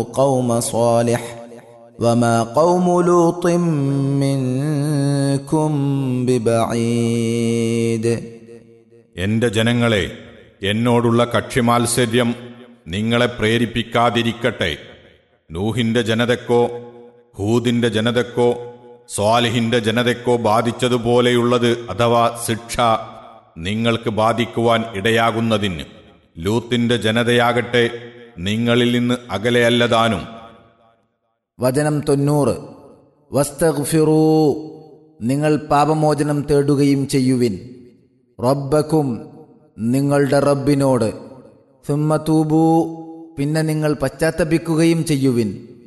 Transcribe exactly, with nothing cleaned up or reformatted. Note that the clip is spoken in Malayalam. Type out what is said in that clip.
قوم صالح وما قوم لوط منكم ببعيد. എന്റെ ജനങ്ങളെ, എന്നോടുള്ള കക്ഷിമാത്സര്യം നിങ്ങളെ പ്രേരിപ്പിക്കാതിരിക്കട്ടെ. നൂഹിന്റെ ജനതക്കോ ഹൂദിന്റെ ജനതക്കോ സ്വാലിഹിന്റെ ജനതക്കോ ബാധിച്ചതുപോലെയുള്ളത് അഥവാ ശിക്ഷ നിങ്ങൾക്ക് ബാധിക്കുവാൻ ഇടയാകുന്നതിന് ലൂത്തിന്റെ ജനതയാകട്ടെ നിങ്ങളിൽ നിന്ന് അകലെയല്ലതാനും. വചനം തൊണ്ണൂറ്. വസ്തഗ്ഫിറൂ, നിങ്ങൾ പാപമോചനം തേടുകയും ചെയ്യുവിൻ. റബ്ബക്കും, നിങ്ങളുടെ റബ്ബിനോട്. സുമ്മ തൂബൂ, പിന്നെ നിങ്ങൾ പശ്ചാത്തപിക്കുകയും ചെയ്യുവിൻ.